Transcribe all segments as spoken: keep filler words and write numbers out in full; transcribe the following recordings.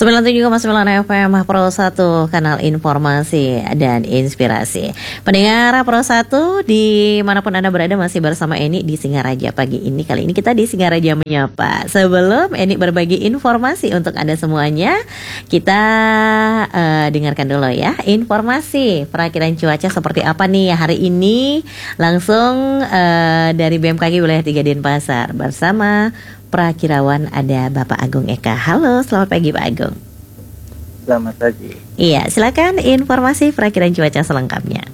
sembilan puluh tujuh koma sembilan F M Pro satu, kanal informasi dan inspirasi. Pendengar Pro satu, dimanapun Anda berada, masih bersama Eni di Singaraja pagi ini. Kali ini kita di Singaraja Menyapa. Sebelum Eni berbagi informasi untuk Anda semuanya, kita uh, dengarkan dulu ya informasi perakiran cuaca seperti apa nih hari ini. Langsung uh, dari B M K G wilayah tiga Denpasar bersama Prakirawan ada Bapak Agung Eka. Halo, selamat pagi Pak Agung. Selamat pagi. Iya, silakan informasi perakiran cuaca selengkapnya.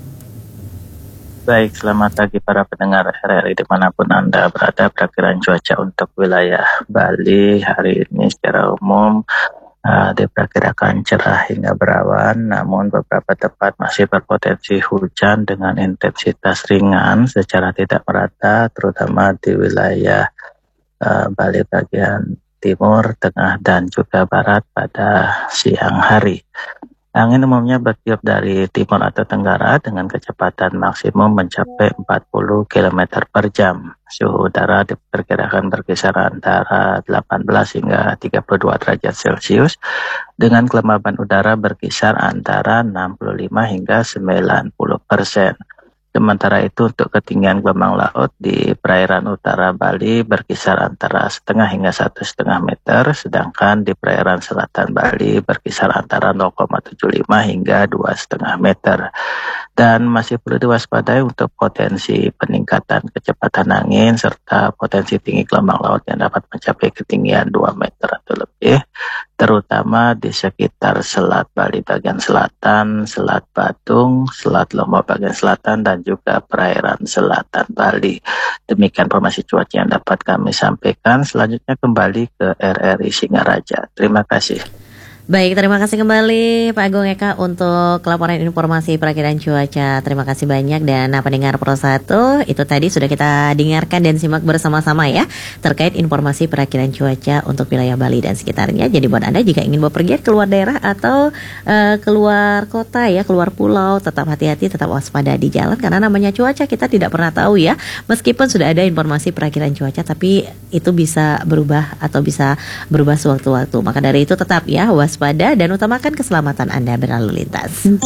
Baik, selamat pagi para pendengar R R I dimanapun Anda berada. Perakiran cuaca untuk wilayah Bali hari ini secara umum uh, diperkirakan cerah hingga berawan, namun beberapa tempat masih berpotensi hujan dengan intensitas ringan secara tidak merata, terutama di wilayah Uh, Bali bagian timur, tengah, dan juga barat pada siang hari. Angin umumnya bertiup dari timur atau tenggara dengan kecepatan maksimum mencapai empat puluh kilometer per jam. Suhu udara diperkirakan berkisar antara delapan belas hingga tiga puluh dua derajat Celcius dengan kelembaban udara berkisar antara enam puluh lima hingga sembilan puluh persen. Sementara itu untuk ketinggian gelombang laut di perairan utara Bali berkisar antara setengah hingga satu setengah meter, sedangkan di perairan selatan Bali berkisar antara nol koma tujuh lima hingga dua setengah meter. Dan masih perlu diwaspadai untuk potensi peningkatan kecepatan angin serta potensi tinggi gelombang laut yang dapat mencapai ketinggian dua meter atau lebih, terutama di sekitar Selat Bali bagian selatan, Selat Batung, Selat Lombok bagian selatan, dan juga perairan selatan Bali. Demikian informasi cuaca yang dapat kami sampaikan. Selanjutnya kembali ke R R I Singaraja. Terima kasih. Baik, terima kasih kembali Pak Agung Eka untuk laporan informasi perakiran cuaca. Terima kasih banyak. Dan pendengar Pro satu, itu tadi sudah kita dengarkan dan simak bersama-sama ya terkait informasi perakiran cuaca untuk wilayah Bali dan sekitarnya. Jadi buat Anda jika ingin bepergian keluar daerah atau uh, keluar kota ya, keluar pulau, tetap hati-hati, tetap waspada di jalan karena namanya cuaca kita tidak pernah tahu ya. Meskipun sudah ada informasi perakiran cuaca, tapi itu bisa berubah atau bisa berubah sewaktu-waktu. Maka dari itu tetap ya waspada dan utamakan keselamatan Anda berlalu lintas.